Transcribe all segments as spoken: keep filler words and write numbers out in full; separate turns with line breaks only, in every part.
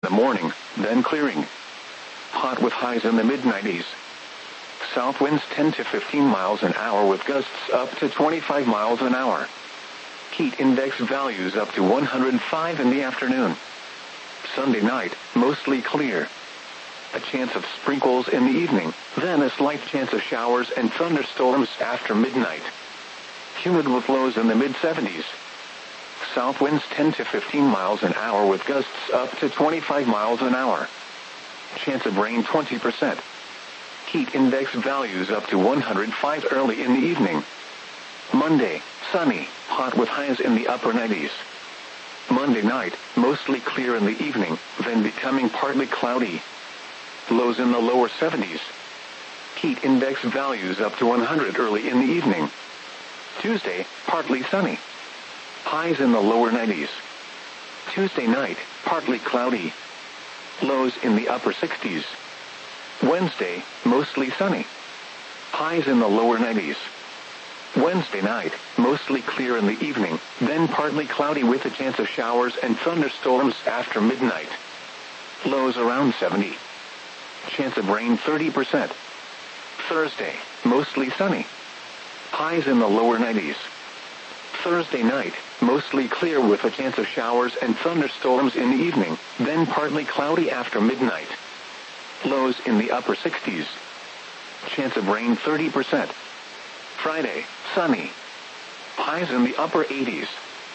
the morning, then clearing. Hot with highs in the mid nineties. South winds ten to fifteen miles an hour with gusts up to twenty-five miles an hour. Heat index values up to one hundred five in the afternoon. Sunday night, mostly clear. A chance of sprinkles in the evening, then a slight chance of showers and thunderstorms after midnight. Humid with lows in the mid seventies. South winds ten to fifteen miles an hour with gusts up to twenty-five miles an hour. Chance of rain twenty percent. Heat index values up to one hundred five early in the evening. Monday, sunny, hot with highs in the upper nineties. Monday night, mostly clear in the evening, then becoming partly cloudy. Lows in the lower seventies. Heat index values up to one hundred early in the evening. Tuesday, partly sunny. Highs in the lower nineties. Tuesday night, partly cloudy. Lows in the upper sixties. Wednesday, mostly sunny. Highs in the lower nineties. Wednesday night, mostly clear in the evening, then partly cloudy with a chance of showers and thunderstorms after midnight. Lows around seventy. Chance of rain thirty percent. Thursday, mostly sunny. Highs in the lower nineties. Thursday night, mostly clear with a chance of showers and thunderstorms in the evening, then partly cloudy after midnight. Lows in the upper sixties. Chance of rain thirty percent. Friday, sunny. Highs in the upper eighties.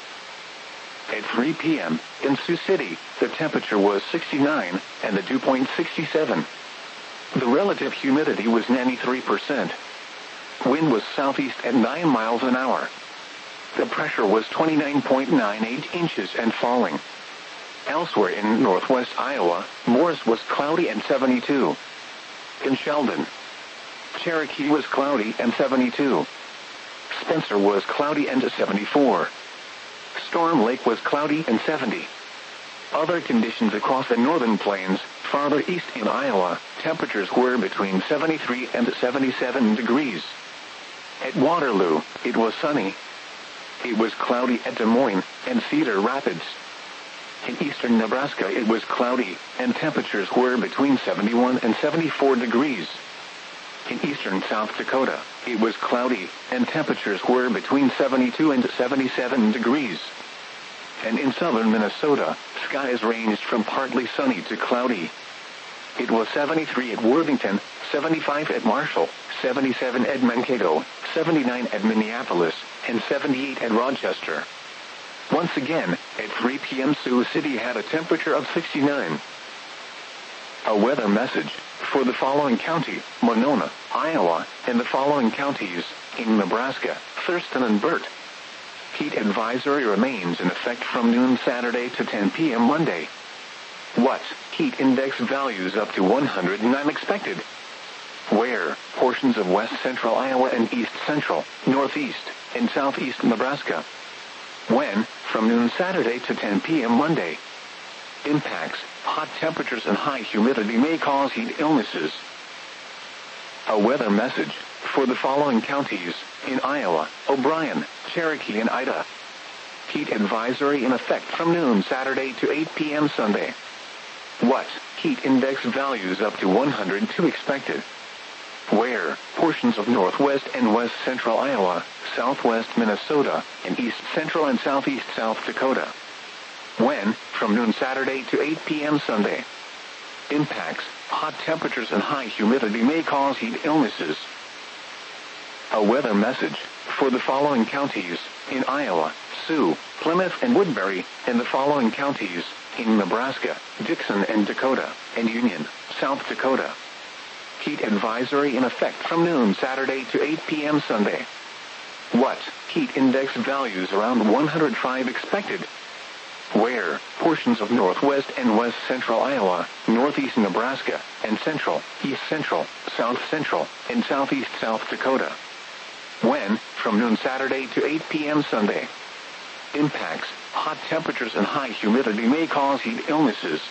At three p.m., in Sioux City, the temperature was sixty-nine, and the dew point sixty-seven. The relative humidity was ninety-three percent. Wind was southeast at nine miles an hour. The pressure was twenty-nine point nine eight inches and falling. Elsewhere in northwest Iowa, Morris was cloudy and seventy-two. In Sheldon, Cherokee was cloudy and seventy-two. Spencer was cloudy and seventy-four. Storm Lake was cloudy and seventy. Other conditions across the northern plains, farther east in Iowa, temperatures were between seventy-three and seventy-seven degrees. At Waterloo, it was sunny. It was cloudy at Des Moines and Cedar Rapids. In eastern Nebraska it was cloudy, and temperatures were between seventy-one and seventy-four degrees. In eastern South Dakota, it was cloudy, and temperatures were between seventy-two and seventy-seven degrees. And in southern Minnesota, skies ranged from partly sunny to cloudy. It was seventy-three at Worthington, seventy-five at Marshall, seventy-seven at Mankato, seventy-nine at Minneapolis, and seventy-eight at Rochester. Once again, at three p.m. Sioux City had a temperature of sixty-nine. A weather message for the following county, Monona, Iowa, and the following counties, in Nebraska, Thurston and Burt. Heat advisory remains in effect from noon Saturday to ten p.m. Monday. What? Heat index values up to one hundred nine expected. Where? Portions of west central Iowa and east central, northeast, and southeast Nebraska. When? From noon Saturday to ten p.m. Monday. Impacts: hot temperatures and high humidity may cause heat illnesses. A weather message for the following counties, in Iowa, O'Brien, Cherokee, and Ida. Heat advisory in effect from noon Saturday to eight p.m. Sunday. What? Heat index values up to one hundred two expected. Where? Portions of northwest and west central Iowa, southwest Minnesota, and east central and southeast South Dakota. When? From noon Saturday to eight p.m. Sunday. Impacts: hot temperatures and high humidity may cause heat illnesses. A weather message for the following counties, in Iowa, Sioux, Plymouth, and Woodbury, and the following counties, in Nebraska, Dixon and Dakota, and Union, South Dakota. Heat advisory in effect from noon Saturday to eight p.m. Sunday. What? Heat index values around one hundred five expected. Where? Portions of northwest and west central Iowa, northeast Nebraska, and central, east central, south central, and southeast South Dakota. When? From noon Saturday to eight p.m. Sunday. Impacts: hot temperatures and high humidity may cause heat illnesses.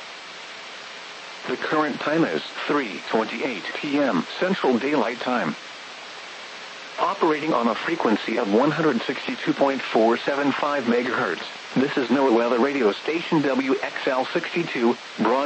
The current time is three twenty-eight p.m. Central Daylight Time. Operating on a frequency of one hundred sixty-two point four seven five megahertz, this is NOAA Weather Radio Station W X L sixty-two, broad